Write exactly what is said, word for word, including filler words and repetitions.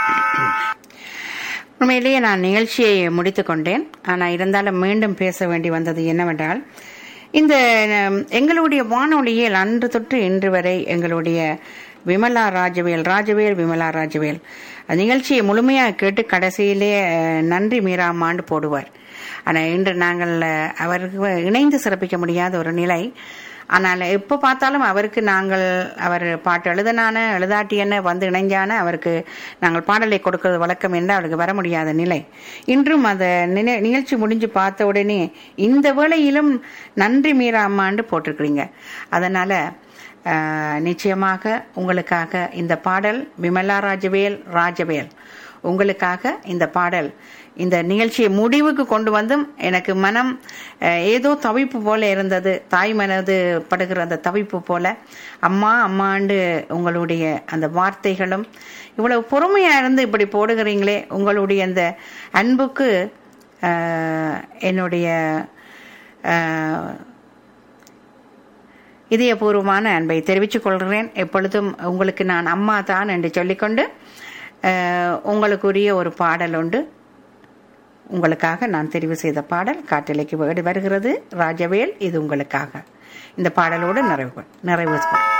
உண்மையிலேயே நான் நிகழ்ச்சியை முடித்து கொண்டேன். ஆனால் இருந்தாலும் மீண்டும் பேச வேண்டி வந்தது என்னவென்றால், இந்த அஹ், எங்களுடைய வானொலியில் அன்று தொட்டு இன்று வரை எங்களுடைய விமலா ராஜவேல் ராஜவேல் விமலா ராஜவேல் நிகழ்ச்சியை முழுமையாக கேட்டு கடைசியிலே அஹ், நன்றி மீராமாண்டு போடுவார். ஆனால் இன்று நாங்கள் அஹ், அவருக்கு இணைந்து சிறப்பிக்க முடியாத ஒரு நிலை. ஆனால் எப்போ பார்த்தாலும் அவருக்கு நாங்கள் அவர் பாட்டு எழுதனான எழுதாட்டியன வந்து இணைஞ்சான அவருக்கு நாங்கள் பாடலை கொடுக்கிறது வழக்கம் என்று அவருக்கு வர முடியாத நிலை. இன்றும் அந்த நினை- நிகழ்ச்சி முடிஞ்சு பார்த்த உடனே இந்த வேளையிலும் நன்றி மீரா அம்மாண்டு போட்டிருக்கிறீங்க. அதனால் நிச்சயமாக உங்களுக்காக இந்த பாடல் விமலா ராஜவேல் ராஜவேல் உங்களுக்காக இந்த பாடல் இந்த நிகழ்ச்சியை முடிவுக்கு கொண்டு வந்தும் எனக்கு மனம் அஹ், ஏதோ தவிப்பு போல இருந்தது. தாய் மனது படுகிற அந்த தவிப்பு போல அம்மா அம்மாண்டு உங்களுடைய அந்த வார்த்தைகளும் இவ்வளவு பொறுமையா இருந்து இப்படி போடுகிறீங்களே, உங்களுடைய அந்த அன்புக்கு அஹ், என்னுடைய அஹ், இதயபூர்வமான அன்பை தெரிவித்துக் கொள்கிறேன். எப்பொழுதும் உங்களுக்கு நான் அம்மா தான் என்று சொல்லிக்கொண்டு அஹ், உங்களுக்குரிய ஒரு பாடல் உண்டு. உங்களுக்காக நான் தெரிவு செய்த பாடல் காற்றலைக்கு வருகிறது. ராஜவேல், இது உங்களுக்காக. இந்த பாடலோடு நிறைவு நிறைவு